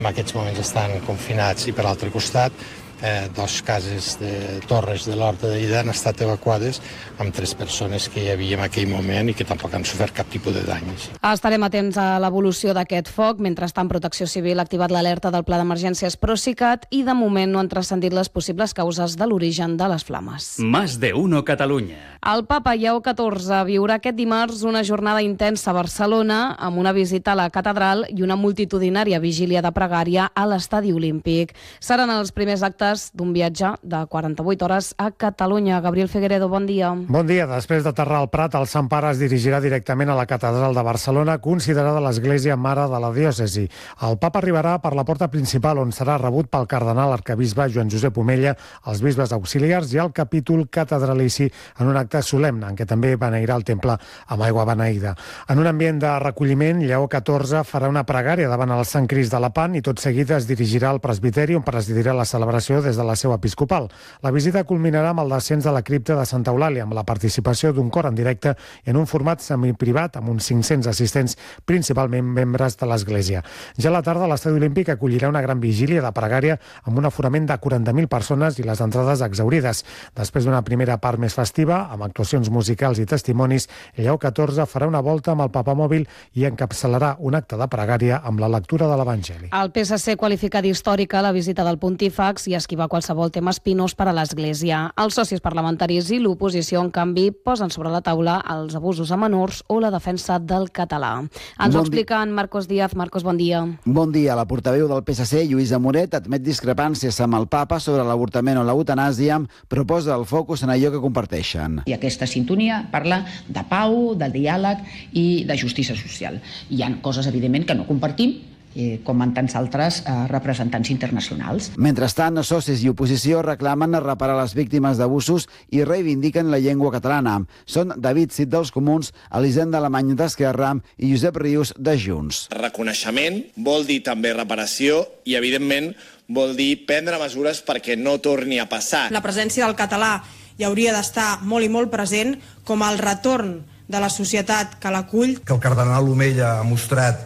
En aquests moments estan confinats i per l'altre costat dos cases de torres de l'Horta de Lleida han estat evacuades amb 3 persones que hi havia en aquell moment i que tampoc han sofert cap tipus de danys. Estarem atents a l'evolució d'aquest foc. Mentrestant, Protecció Civil ha activat l'alerta del Pla d'Emergències Procicat i de moment no han transcendit les possibles causes de l'origen de les flames. Más de uno Catalunya. El papa Lleó XIV viurà aquest dimarts una jornada intensa a Barcelona amb una visita a la catedral i una multitudinària vigília de pregària a l'Estadi Olímpic. Seran els primers actes d'un viatge de 48 hores a Catalunya. Gabriel Figueredo, bon dia. Bon dia. Després d'aterrar al Prat, el Sant Pare es dirigirà directament a la catedral de Barcelona, considerada l'església mare de la diòcesi. El papa arribarà per la porta principal, on serà rebut pel cardenal arquebisbe Joan Josep Omella, els bisbes auxiliars i el capítol catedralici en un acte solemne, en què també beneirà el temple amb aigua beneïda. En un ambient de recolliment, Lleó XIV farà una pregària davant el Sant Crist de Lepant i tot seguit es dirigirà al presbiteri, on presidirà la celebració des de la seu episcopal. La visita culminarà amb el descens de la cripta de Santa Eulàlia, amb la participació d'un cor en directe i en un format semiprivat amb uns 500 assistents, principalment membres de l'Església. Ja a la tarda, l'Estadi Olímpic acollirà una gran vigília de pregària amb un aforament de 40.000 persones i les entrades exhaurides. Després d'una primera part més festiva, amb actuacions musicals i testimonis, Lleó XIV farà una volta amb el papamòbil i encapçalarà un acte de pregària amb la lectura de l'Evangeli. El PSC qualifica d'històrica la visita del pontífex i esquiva qualsevol tema espinós per a l'Església. Els socis parlamentaris i l'oposició, en canvi, posen sobre la taula els abusos a menors o la defensa del català. Ens ho explica en Marcos Díaz. Marcos, bon dia. Bon dia. La portaveu del PSC, Lluïsa Moret, admet discrepàncies amb el papa sobre l'avortament o l'eutanàsia, proposa el focus en allò que comparteixen. I aquesta sintonia parla de pau, del diàleg i de justícia social. Hi ha coses, evidentment, que no compartim, com en tants altres representants internacionals. Mentrestant, socis i oposició reclamen reparar les víctimes d'abusos i reivindiquen la llengua catalana. Són David Cid dels Comuns, Elisenda Alemany d'Esquerra i Josep Rius de Junts. Reconeixement vol dir també reparació i, evidentment, vol dir prendre mesures perquè no torni a passar. La presència del català hi hauria d'estar molt i molt present com el retorn de la societat que l'acull. Que el cardenal Omella ha mostrat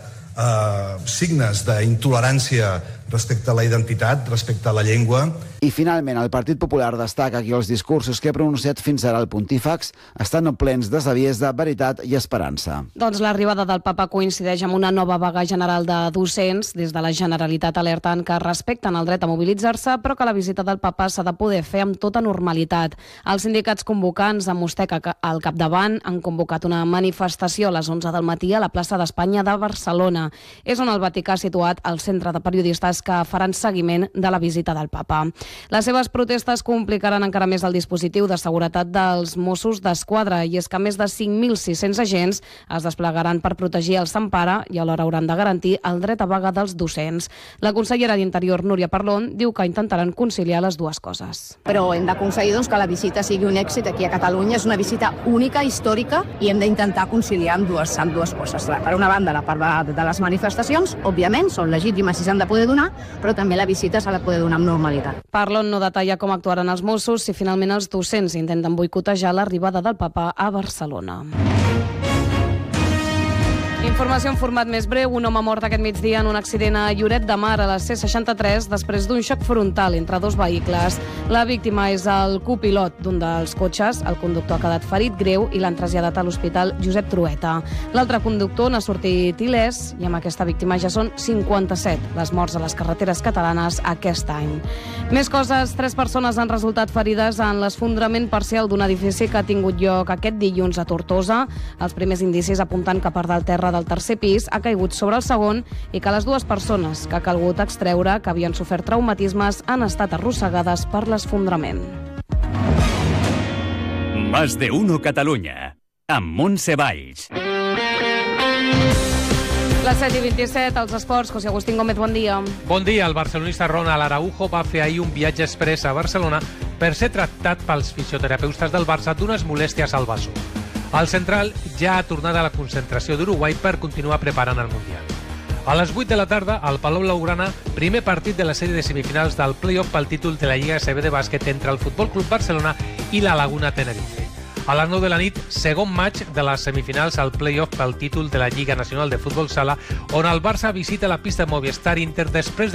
signes d'intolerància respecte a la identitat, respecte a la llengua. I finalment, el Partit Popular destaca que els discursos que ha pronunciat fins ara el pontífex estan plens de saviesa, veritat i esperança. Doncs l'arribada del papa coincideix amb una nova vaga general de docents, des de la Generalitat alertant que respecten el dret a mobilitzar-se, però que la visita del papa s'ha de poder fer amb tota normalitat. Els sindicats convocants, amb Mostec al capdavant, han convocat una manifestació a les 11 del matí a la plaça d'Espanya de Barcelona. És on el Vaticà ha situat el centre de periodistes que faran seguiment de la visita del papa. Les seves protestes complicaran encara més el dispositiu de seguretat dels Mossos d'Esquadra, i és que més de 5.600 agents es desplegaran per protegir el Sant Pare i alhora hauran de garantir el dret a vaga dels docents. La consellera d'Interior, Núria Parlon, diu que intentaran conciliar les dues coses. Però hem d'aconseguir que la visita sigui un èxit aquí a Catalunya. És una visita única, històrica, i hem d'intentar conciliar amb dues coses. Per una banda, la part de les manifestacions, òbviament, són legítimes i s'han de poder donar, però també la visita s'ha de poder donar amb normalitat. Parlon no detalla com actuaran els Mossos si finalment els docents intenten boicotejar l'arribada del papa a Barcelona. Informació en format més breu. Un home mort aquest migdia en un accident a Lloret de Mar, a la C63, després d'un xoc frontal entre dos vehicles. La víctima és el copilot d'un dels cotxes. El conductor ha quedat ferit greu i l'han traslladat a l'Hospital Josep Trueta. L'altre conductor n'ha sortit il·lès i amb aquesta víctima ja són 57 les morts a les carreteres catalanes aquest any. Més coses. 3 persones han resultat ferides en l'esfondrament parcial d'un edifici que ha tingut lloc aquest dilluns a Tortosa. Els primers indicis apunten que part del terra del tercer pis ha caigut sobre el segon i que les 2 persones que ha calgut extreure, que havien sofert traumatismes, han estat arrossegades per l'esfondrament. Más de uno Catalunya, amb Montse Valls. Les 7:27, als esports. José Agustín Gómez, bon dia. Bon dia. El barcelonista Ronald Araujo va fer ahir un viatge express a Barcelona per ser tractat pels fisioterapeutes del Barça d'unes molèsties al bessó. El central ja ha tornat a la concentració d'Uruguai per continuar preparant el Mundial. A les 8 de la tarda, al Palau Blaugrana, primer partit de la sèrie de semifinals del play-off pel títol de la Lliga ACB de bàsquet entre el Futbol Club Barcelona i la Laguna Tenerife. A les 9 de la nit, segon match de les semifinals al play-off pel títol de la Lliga Nacional de Futbol Sala, on el Barça visita la pista Movistar Inter després